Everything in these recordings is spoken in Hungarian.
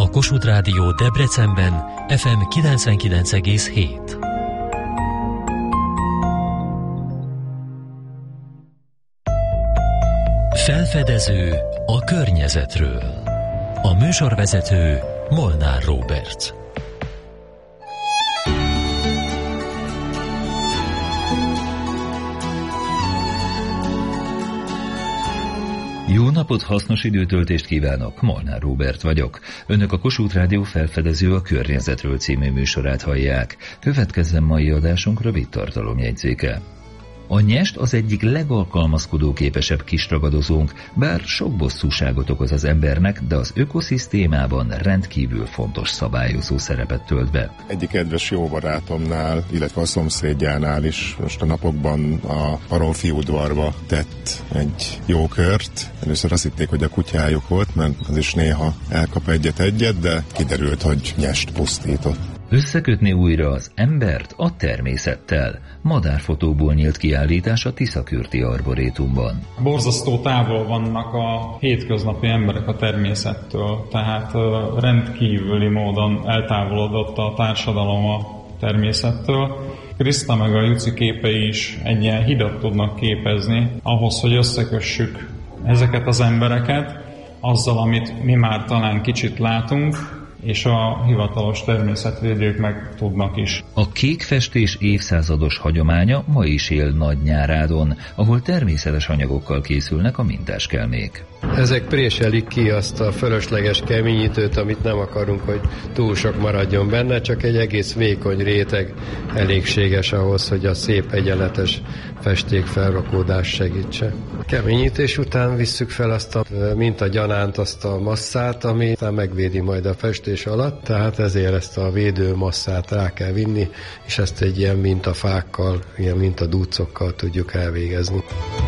a Kossuth Rádió Debrecenben FM 99,7. Felfedező a környezetről. A műsorvezető Molnár Róbert. Jó napot, hasznos időtöltést kívánok, Molnár Róbert vagyok. Önök a Kossuth Rádió Felfedező a környezetről című műsorát hallják. Következzen mai adásunk rövid tartalomjegyzéke. A nyest az egyik legalkalmazkodóképesebb kisragadozónk, bár sok bosszúságot okoz az embernek, de az ökoszisztémában rendkívül fontos szabályozó szerepet tölt be. Egyik kedves jó barátomnál, illetve a szomszédjánál is most a napokban a Baromfiudvarba tett egy jó kört. Először azt hitték, hogy a kutyájuk volt, mert az is néha elkap egyet-egyet, de kiderült, hogy nyest pusztított. Összekötni újra az embert a természettel. Madárfotóból nyílt kiállítás a Tiszakürti Arborétumban. Borzasztó távol vannak a hétköznapi emberek a természettől, tehát rendkívüli módon eltávolodott a társadalom a természettől. Kriszta meg a Juci képei is egy ilyen hidat tudnak képezni ahhoz, hogy összekössük ezeket az embereket azzal, amit mi már talán kicsit látunk, és a hivatalos természetvédők meg tudnak is. A kékfestés évszázados hagyománya ma is él Nagynyárádon, ahol természetes anyagokkal készülnek a mintáskelmék. Ezek préselik ki azt a fölösleges keményítőt, amit nem akarunk, hogy túl sok maradjon benne, csak egy egész vékony réteg elégséges ahhoz, hogy a szép egyenletes festék felrakódást segítse. Keményítés után visszük fel azt a mintagyanánt, azt a masszát, ami megvédi majd a festés alatt, tehát ezért ezt a védő masszát rá kell vinni, és ezt egy ilyen mintafákkal, ilyen mintadúcokkal tudjuk elvégezni.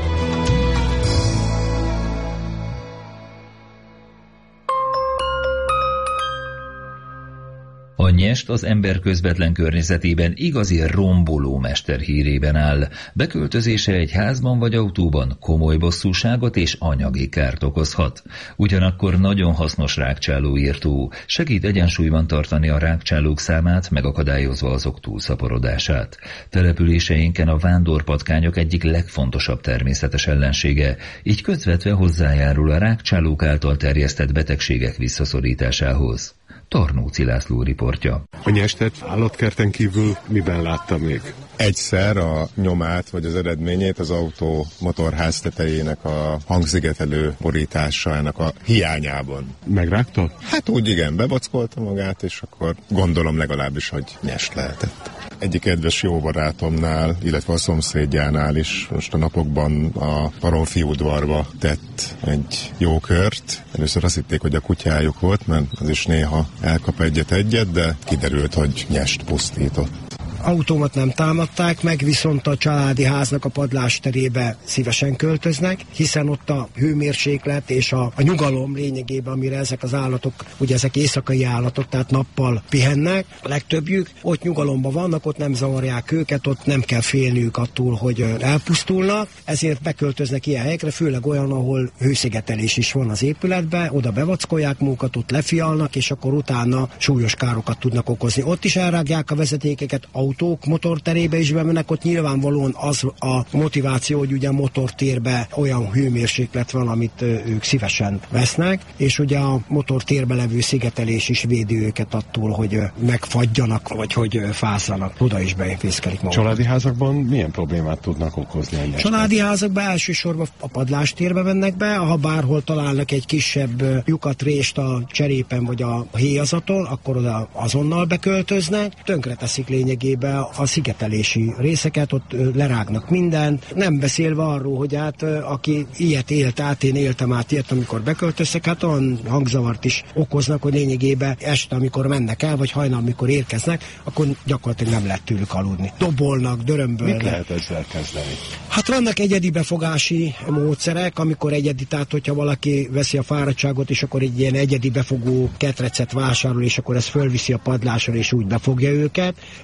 A nyest az ember közvetlen környezetében igazi romboló mester hírében áll. Beköltözése egy házban vagy autóban komoly bosszúságot és anyagi kárt okozhat. Ugyanakkor nagyon hasznos rágcsálóírtó, segít egyensúlyban tartani a rágcsálók számát, megakadályozva azok túlszaporodását. Településeinken a vándorpatkányok egyik legfontosabb természetes ellensége, így közvetve hozzájárul a rágcsálók által terjesztett betegségek visszaszorításához. Tarnóci László riportja. A nyestet állatkerten kívül miben látta még? Egyszer a nyomát vagy az eredményét az autó motorház tetejének a hangszigetelő borításának a hiányában. Megrágta? Hát úgy igen, bevackolta magát, és akkor gondolom legalábbis, hogy nyest lehetett. Egyik kedves jó barátomnál, illetve a szomszédjánál is most a napokban a Baromfiudvarba tett egy jó kört. Először azt hitték, hogy a kutyájuk volt, mert az is néha elkap egyet-egyet, de kiderült, hogy nyest pusztított. Autómat nem támadták meg, viszont a családi háznak a padlásterébe szívesen költöznek, hiszen ott a hőmérséklet és a nyugalom lényegében, amire ezek az állatok, ugye ezek éjszakai állatok, tehát nappal pihennek, a legtöbbjük, ott nyugalomban vannak, ott nem zavarják őket, ott nem kell félniük attól, hogy elpusztulnak, ezért beköltöznek ilyen helyekre, főleg olyan, ahol hőszigetelés is van az épületben, oda bevackolják magukat, ott lefialnak, és akkor utána súlyos károkat tudnak okozni. Ott is elrágják a vezetékeket, autók motorterébe is bemennek, ott nyilvánvalóan az a motiváció, hogy ugye a motortérbe olyan hőmérséklet van, amit ők szívesen vesznek, és ugye a motortérbe levő szigetelés is védi őket attól, hogy megfagyjanak, vagy hogy fázzanak. Oda is befészkelik magukat. Családi házakban milyen problémát tudnak okozni a nyestek? Családi házakban elsősorban a padlástérbe mennek be, ha bárhol találnak egy kisebb lyukat, rést a cserépen vagy a héjazaton, akkor oda azonnal beköltöznek, tönkreteszik lényegében a szigetelési részeket, ott lerágnak mindent, nem beszélve arról, hogy hát aki ilyet élt át, én éltem át ilyet, amikor beköltöztek, hát olyan hangzavart is okoznak, hogy lényegében este, amikor mennek el, vagy hajnal, amikor érkeznek, akkor gyakorlatilag nem lehet tőlük aludni. Dobolnak, dörömbölnek. Mit lehet ezzel kezdeni? Hát vannak egyedi befogási módszerek, amikor egyedi, tehát hogyha valaki veszi a fáradtságot, és akkor egy ilyen egyedi befogó ketrecet vásárol, és akkor ez fölviszi a padlásra, és úgy befogja őket. Egyébként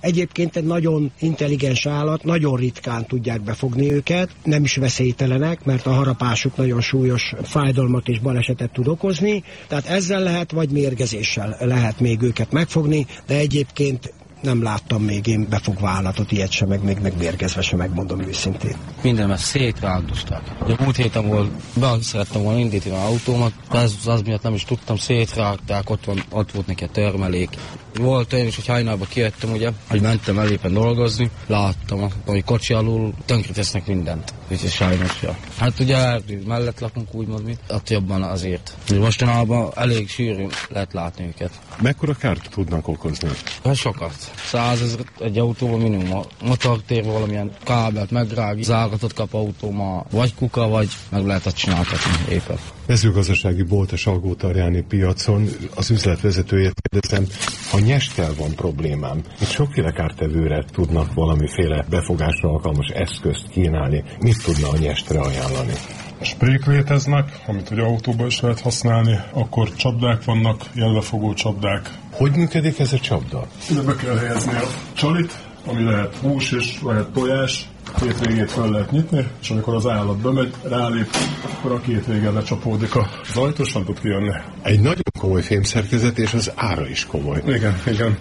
egyébként egy nagyon intelligens állat, nagyon ritkán tudják befogni őket, nem is veszélytelenek, mert a harapásuk nagyon súlyos fájdalmat és balesetet tud okozni, tehát ezzel lehet, vagy mérgezéssel lehet még őket megfogni, de egyébként nem láttam még én befogva állatot, ilyet sem, meg mérgezve sem, megmondom őszintén. Mindenben szétrágdozták. Ugye múlt héten volt, be szerettem volna indítani az autómat, az miatt nem is tudtam, szétrágták, ott volt neki a termelék. Volt én is, hogy hajnalba kijöttem, ugye, hogy mentem elépen dolgozni, láttam, hogy kocsi alul tönkretesznek mindent. Úgyhogy sajnos, ja. Hát ugye erdő mellett lakunk úgymond mi, ott jobban azért. Mostanában elég sűrűn lehet látni őket. Mekkora kárt tudnak okozni? Hát sokat. 100 000 egy autóban minimum. A motortér valamilyen kábelt megrág, záratot kap autóma, vagy kuka, vagy meg lehet csináltatni éppen. Mezőgazdasági bolt a Salgótarjáni piacon, az üzletvezetőjét kérdezem, ha nyesttel van problémám, itt sokféle kártevőre tudnak valamiféle befogásra alkalmas eszközt kínálni. Mit tudna a nyestre ajánlani? Sprék léteznek, amit ugye autóban is lehet használni, akkor csapdák vannak, jelvefogó csapdák. Hogy működik ez a csapda? Ide be kell helyezni a csalit, ami lehet hús és lehet tojás. Két végét fel lehet nyitni, és amikor az állat bemegy, rálép, akkor a két vége lecsapódik az ajtós, nem tud kijönni. Egy nagyon komoly fémszerkezet, és az ára is komoly. Igen.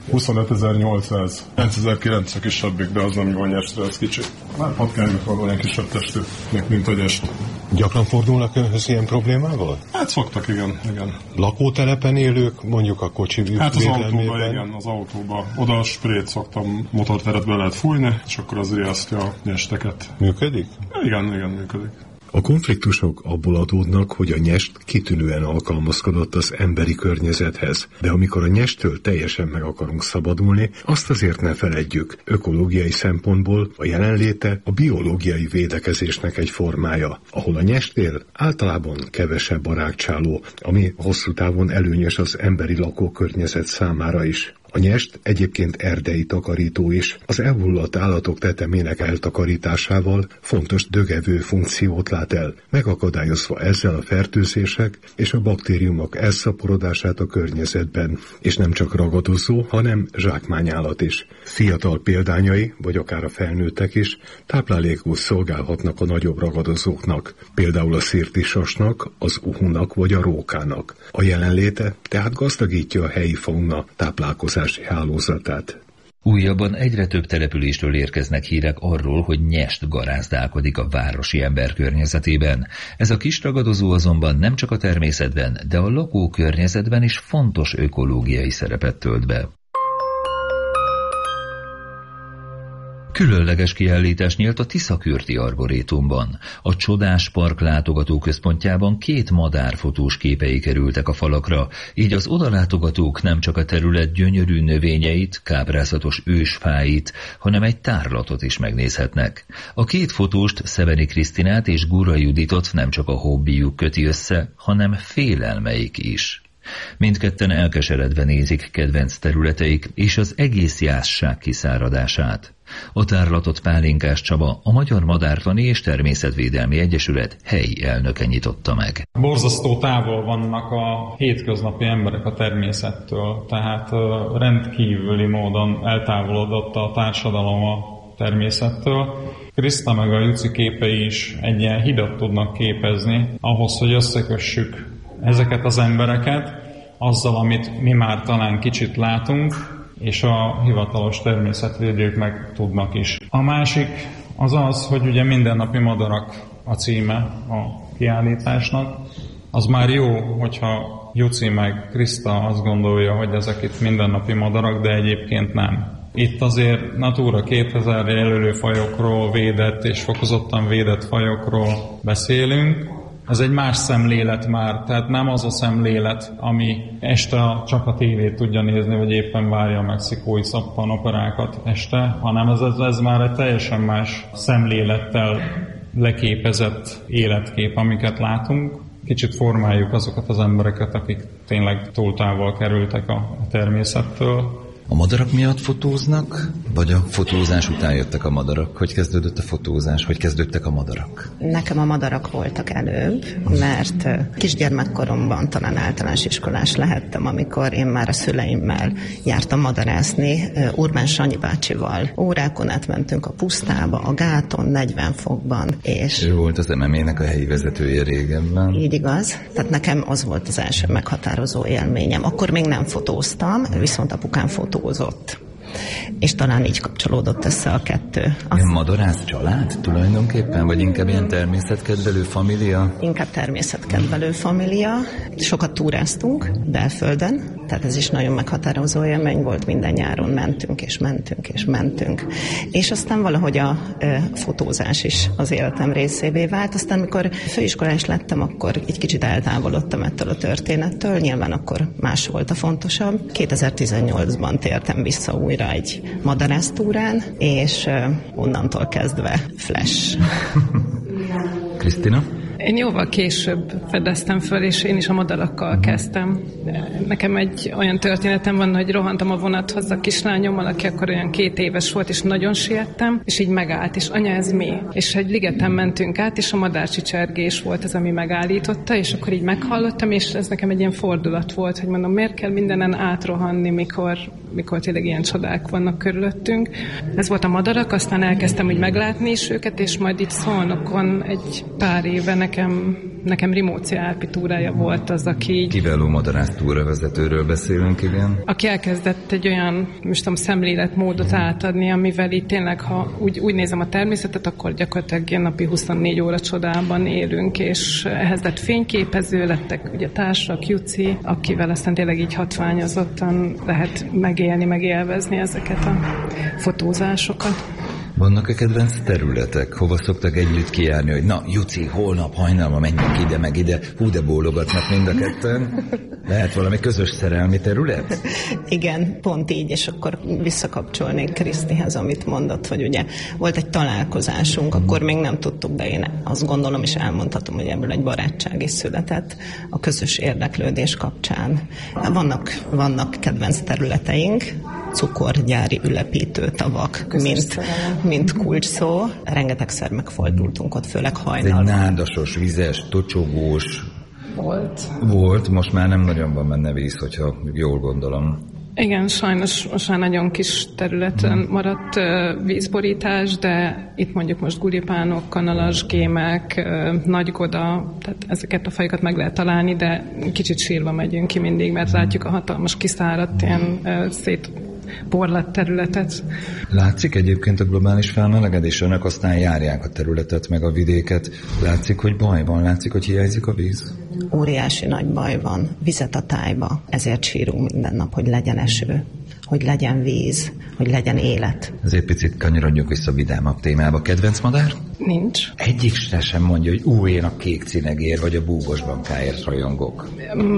25.800. 9.900 kisebbik, de az nem jó nyestre, ez kicsi. Már patkánynak van olyan kisebb testű, mint a nyest. Gyakran fordulnak önhöz ilyen problémával? Hát szoktak, igen. Lakótelepen élők, mondjuk a kocsi hát az autóban, igen, az autóban. Oda a sprét szoktam, motorteret be lehet fújni, és akkor az riasztja a nyesteket. Működik? Igen, működik. A konfliktusok abból adódnak, hogy a nyest kitűnően alkalmazkodott az emberi környezethez, de amikor a nyesttől teljesen meg akarunk szabadulni, azt azért ne feledjük, ökológiai szempontból a jelenléte a biológiai védekezésnek egy formája, ahol a nyest él, általában kevesebb a rágcsáló, ami hosszú távon előnyös az emberi lakókörnyezet számára is. A nyest egyébként erdei takarító is. Az elhullott állatok tetemének eltakarításával fontos dögevő funkciót lát el, megakadályozva ezzel a fertőzések és a baktériumok elszaporodását a környezetben, és nem csak ragadozó, hanem zsákmányállat is. Fiatal példányai, vagy akár a felnőttek is táplálékul szolgálhatnak a nagyobb ragadozóknak, például a szirtisasnak, az uhunak vagy a rókának. A jelenléte tehát gazdagítja a helyi fauna táplálkozási hálózatát. Újabban egyre több településtől érkeznek hírek arról, hogy nyest garázdálkodik a városi ember környezetében. Ez a kis ragadozó azonban nem csak a természetben, de a lakókörnyezetben is fontos ökológiai szerepet tölt be. Különleges kiállítás nyílt a Tiszakürti Arborétumban. A Csodás Park látogatóközpontjában 2 madárfotós képei kerültek a falakra, így az odalátogatók nem csak a terület gyönyörű növényeit, káprázatos ősfáit, hanem egy tárlatot is megnézhetnek. A 2 fotóst, Szebeni Krisztinát és Gura Juditot nem csak a hobbijuk köti össze, hanem félelmeik is. Mindketten elkeseredve nézik kedvenc területeik és az egész jászság kiszáradását. A tárlatot Pálinkás Csaba, a Magyar Madártani és Természetvédelmi Egyesület helyi elnöke nyitotta meg. Borzasztó távol vannak a hétköznapi emberek a természettől, tehát rendkívüli módon eltávolodott a társadalom a természettől. Kriszta meg a Juci képei is egy ilyen hidat tudnak képezni ahhoz, hogy összekössük ezeket az embereket azzal, amit mi már talán kicsit látunk, és a hivatalos természetvédők meg tudnak is. A másik az, hogy ugye mindennapi madarak a címe a kiállításnak. Az már jó, hogyha Juci meg Kriszta azt gondolja, hogy ezek itt mindennapi madarak, de egyébként nem. Itt azért Natura 2000 jelölő fajokról, védett és fokozottan védett fajokról beszélünk. Ez egy más szemlélet már, tehát nem az a szemlélet, ami este csak a tévét tudja nézni, vagy éppen várja a mexikói szappanoperákat este, hanem ez már egy teljesen más szemlélettel leképezett életkép, amiket látunk. Kicsit formáljuk azokat az embereket, akik tényleg túl távol kerültek a természettől. A madarak miatt fotóznak, vagy a fotózás után jöttek a madarak? Hogy kezdődött a fotózás? Hogy kezdődtek a madarak? Nekem a madarak voltak előbb, mert kisgyermekkoromban talán általános iskolás lehettem, amikor én már a szüleimmel jártam madarászni, Urbán Sanyi bácsival. Órákon átmentünk a pusztába, a gáton, 40 fokban. És ő volt az MMA-nek a helyi vezetője régebben. Így igaz. Tehát nekem az volt az első meghatározó élményem. Akkor még nem fotóztam, viszont apukám fotózott. És talán így kapcsolódott össze a kettő. Ilyen madarász család tulajdonképpen, vagy inkább ilyen természetkedvelő família? Inkább természetkedvelő família. Sokat túráztunk belföldön, tehát ez is nagyon meghatározó élmény volt, minden nyáron mentünk és mentünk és mentünk. És aztán valahogy a fotózás is az életem részévé vált. Aztán, mikor főiskolás lettem, akkor egy kicsit eltávolodtam ettől a történettől, nyilván akkor más volt a fontosabb. 2018-ban tértem vissza újra egy madarásztúrán, és onnantól kezdve Flash. Krisztina? Én jóval később fedeztem föl, és én is a madarakkal kezdtem. Nekem egy olyan történetem van, hogy rohantam a vonathoz a kislányommal, aki akkor olyan 2 éves volt, és nagyon siettem, és így megállt, és anya, ez mi? És egy ligeten mentünk át, és a madárcsicsergés volt az, ami megállította, és akkor így meghallottam, és ez nekem egy ilyen fordulat volt, hogy mondom, miért kell mindenen átrohanni, mikor tényleg ilyen csodák vannak körülöttünk. Ez volt a madarak, aztán elkezdtem úgy meglátni is őket, és majd itt Szolnokon egy pár éve nekem Rimóci Árpi túrája volt az, aki... Kiváló madarász túravezetőről beszélünk, igen. Aki elkezdett egy olyan, most tudom, szemléletmódot átadni, amivel így tényleg, ha úgy nézem a természetet, akkor gyakorlatilag ilyen napi 24 óra csodában élünk, és ehhez lett fényképező, lettek ugye társak, Juci, akivel aztán tényleg így hatványozottan lehet megélni, megélvezni ezeket a fotózásokat. Vannak-e kedvenc területek? Hova szoktak együtt kijárni, hogy na, Juci, holnap hajnalma menjünk ide, meg ide, hú, de bólogatnak mind a ketten. Lehet valami közös szerelmi terület? Igen, pont így, és akkor visszakapcsolnék Krisztihez, amit mondott, hogy ugye volt egy találkozásunk, akkor még nem tudtuk, de én azt gondolom, és elmondhatom, hogy ebből egy barátság is született a közös érdeklődés kapcsán. Vannak kedvenc területeink, cukorgyári ülepítő tavak, mint kulcsszó. Rengetegszer megfordultunk ott, főleg hajnalban. Ez egy nádasos, vizes, tocsogós. Volt, most már nem nagyon van benne víz, hogyha jól gondolom. Igen, sajnos most már nagyon kis területen maradt vízborítás, de itt mondjuk most gulipánok, kanalas, gémek, nagygoda, tehát ezeket a fajokat meg lehet találni, de kicsit sírva megyünk ki mindig, mert látjuk a hatalmas kiszáradt ilyen porlat területet. Látszik egyébként a globális felmelegedés, önök aztán járják a területet, meg a vidéket. Látszik, hogy baj van, látszik, hogy hiányzik a víz? Óriási nagy baj van, vizet a tájba, ezért sírunk minden nap, hogy legyen eső, hogy legyen víz, hogy legyen élet. Ezért picit kanyarodjunk vissza vidámabb témába. Kedvenc madár? Nincs. Egyik sem mondja, hogy én a kék cinegér vagy a búbos bankáért rajongok.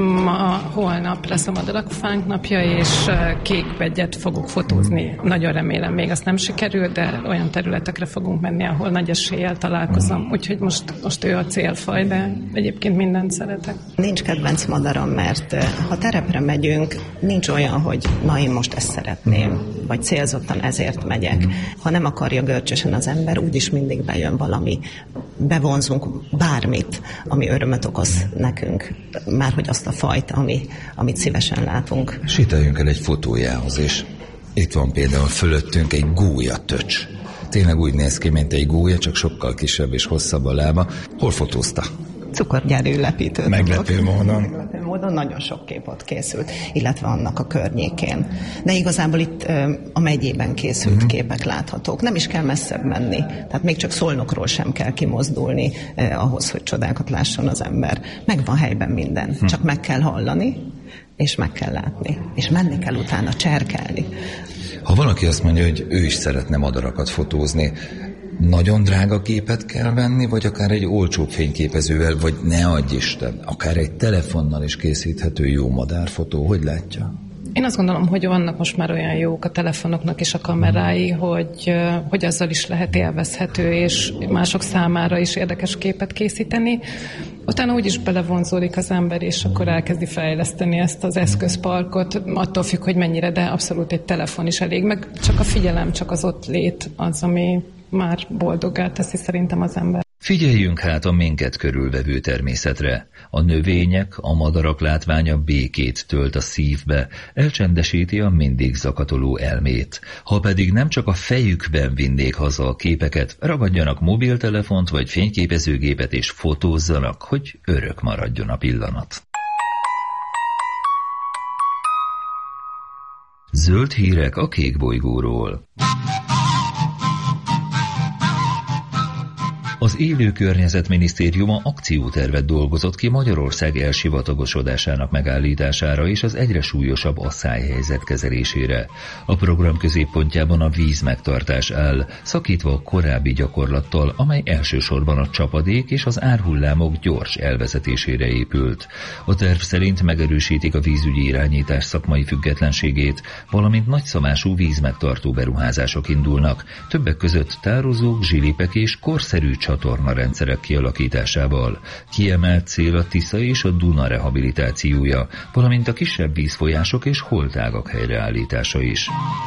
Holnap lesz a madarakfánk napja, és kék vegyet fogok fotózni. Nagyon remélem, még azt nem sikerül, de olyan területekre fogunk menni, ahol nagy eséllyel találkozom. Úgyhogy most ő a célfaj, de egyébként mindent szeretek. Nincs kedvenc madaram, mert ha terepre megyünk, nincs olyan, hogy na én most ezt szeretném, vagy célzottan ezért megyek. Ha nem akarja görcsösen az ember, úgyis mindig bejön valami, bevonzunk bármit, ami örömet okoz nekünk. Márhogy azt a fajt, amit szívesen látunk. Sétáljunk el egy fotójához, és itt van például fölöttünk egy gólyatöcs. Tényleg úgy néz ki, mint egy gólya, csak sokkal kisebb és hosszabb a lába. Hol fotózta? Cukorgyári ülepítő. Meglepő módon. Meglepő módon nagyon sok kép ott készült, illetve annak a környékén. De igazából itt a megyében készült képek láthatók. Nem is kell messzebb menni. Tehát még csak Szolnokról sem kell kimozdulni ahhoz, hogy csodákat lásson az ember. Megvan helyben minden. Csak meg kell hallani, és meg kell látni. És menni kell utána, cserkelni. Ha valaki azt mondja, hogy ő is szeretne madarakat fotózni, nagyon drága képet kell venni, vagy akár egy olcsóbb fényképezővel, vagy ne adj Isten, akár egy telefonnal is készíthető jó madárfotó, hogy látja? Én azt gondolom, hogy vannak most már olyan jók a telefonoknak és a kamerái, hogy azzal is lehet élvezhető, és mások számára is érdekes képet készíteni. Utána úgyis belevonzódik az ember, és akkor elkezdi fejleszteni ezt az eszközparkot, attól függ, hogy mennyire, de abszolút egy telefon is elég, meg csak a figyelem, csak az ott lét az, ami már boldoggá teszi szerintem az ember. Figyeljünk hát a minket körülvevő természetre. A növények, a madarak látványa békét tölt a szívbe, elcsendesíti a mindig zakatoló elmét. Ha pedig nem csak a fejükben vinnék haza a képeket, ragadjanak mobiltelefont vagy fényképezőgépet és fotózzanak, hogy örök maradjon a pillanat. Zöld hírek a kék bolygóról. Az Élő Környezetminisztériuma akciótervet dolgozott ki Magyarország elsivatagosodásának megállítására és az egyre súlyosabb asszályhelyzet kezelésére. A program középpontjában a vízmegtartás áll, szakítva a korábbi gyakorlattal, amely elsősorban a csapadék és az árhullámok gyors elvezetésére épült. A terv szerint megerősítik a vízügyi irányítás szakmai függetlenségét, valamint nagyszabású vízmegtartó beruházások indulnak, többek között tározók, zsilipek és korszerű csatornarendszerek kialakításával. Kiemelt cél a Tisza és a Duna rehabilitációja, valamint a kisebb vízfolyások és holtágak helyreállítása is.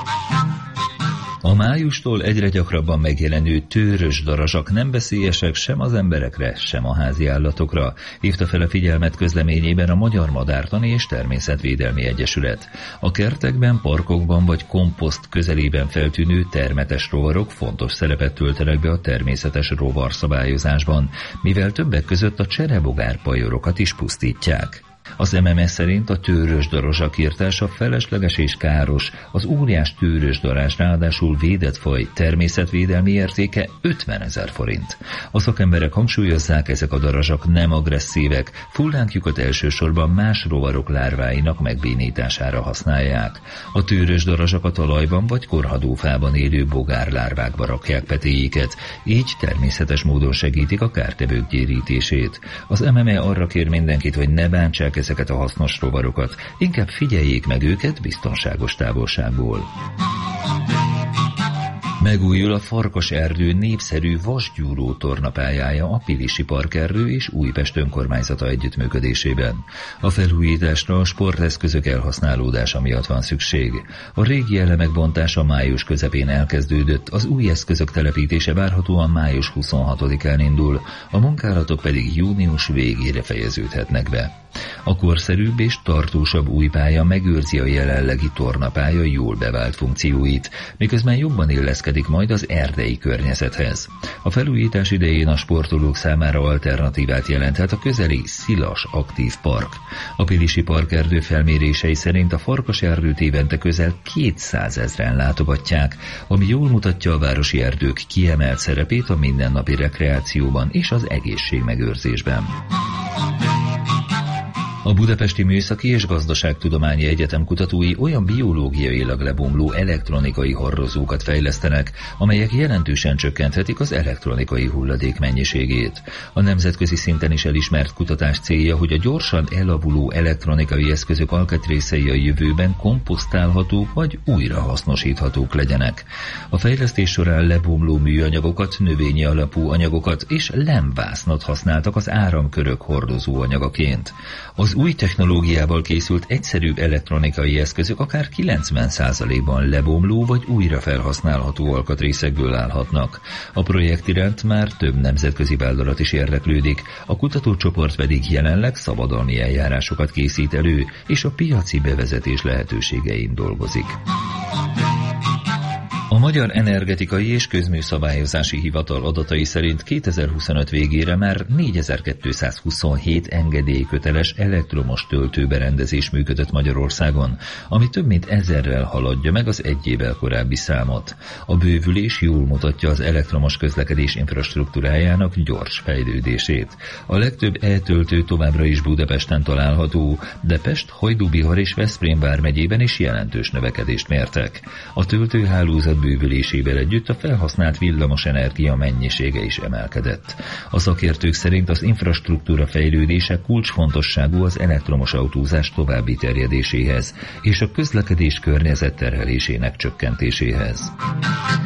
A májustól egyre gyakrabban megjelenő tőrös darazsak nem veszélyesek sem az emberekre, sem a házi állatokra, hívta fel a figyelmet közleményében a Magyar Madártani és Természetvédelmi Egyesület. A kertekben, parkokban vagy komposzt közelében feltűnő termetes rovarok fontos szerepet töltenek be a természetes rovarszabályozásban, mivel többek között a cserebogárpajorokat is pusztítják. Az MMS szerint a tőrösdarazsak írtása felesleges és káros, az óriás tőrösdarázs ráadásul védett faj, természetvédelmi értéke 50 000 forint. A szakemberek hangsúlyozzák, ezek a darazsak nem agresszívek, fullánkjukat elsősorban más rovarok lárváinak megbénítására használják. A tőrösdarazsak a talajban vagy korhadófában élő bogárlárvákba rakják petéiket, így természetes módon segítik a kártevők gyérítését. Az MME arra kér mindenkit, hogy ne bántsák ezeket a hasznos rovarokat, inkább figyeljék meg őket biztonságos távolságból. Megújul a Farkaserdő népszerű vasgyúró tornapályája a Pilisi Parkerdő és Újpest önkormányzata együttműködésében. A felújításra a sporteszközök elhasználódása miatt van szükség. A régi elemek bontása május közepén elkezdődött, az új eszközök telepítése várhatóan május 26-án indul, a munkálatok pedig június végére fejeződhetnek be. A korszerűbb és tartósabb új pálya megőrzi a jelenlegi tornapálya jól bevált funkcióit, miközben jobban illeszkedik majd az erdei környezethez. A felújítás idején a sportolók számára alternatívát jelenthet a közeli Szilas aktív park. A Pilisi Parkerdő felmérései szerint a Farkaserdőt évente közel 200 000-en látogatják, ami jól mutatja a városi erdők kiemelt szerepét a mindennapi rekreációban és az egészségmegőrzésben. A Budapesti Műszaki és Gazdaságtudományi Egyetem kutatói olyan biológiailag lebomló elektronikai hordozókat fejlesztenek, amelyek jelentősen csökkenthetik az elektronikai hulladék mennyiségét. A nemzetközi szinten is elismert kutatás célja, hogy a gyorsan elavuló elektronikai eszközök alkatrészei a jövőben komposztálhatók vagy újrahasznosíthatók legyenek. A fejlesztés során lebomló műanyagokat, növényi alapú anyagokat és lemvásznat használtak az áramkörök hordozó anyagaként. Az új technológiával készült egyszerűbb elektronikai eszközök akár 90%-ban lebomló vagy újra felhasználható alkatrészekből állhatnak. A projekt iránt már több nemzetközi vállalat is érdeklődik, a kutatócsoport pedig jelenleg szabadalmi eljárásokat készít elő, és a piaci bevezetés lehetőségein dolgozik. A Magyar Energetikai és Közműszabályozási Hivatal adatai szerint 2025 végére már 4227 engedélyköteles elektromos töltőberendezés működött Magyarországon, ami több mint 1000-rel haladja meg az egy évvel korábbi számot. A bővülés jól mutatja az elektromos közlekedés infrastruktúrájának gyors fejlődését. A legtöbb e-töltő továbbra is Budapesten található, de Pest, Hajdú-Bihar és Veszprém vármegyében is jelentős növekedést mértek. A töltőhálózat bővülésével együtt a felhasznált villamosenergia mennyisége is emelkedett. A szakértők szerint az infrastruktúra fejlődése kulcsfontosságú az elektromos autózás további terjedéséhez és a közlekedés környezetterhelésének csökkentéséhez.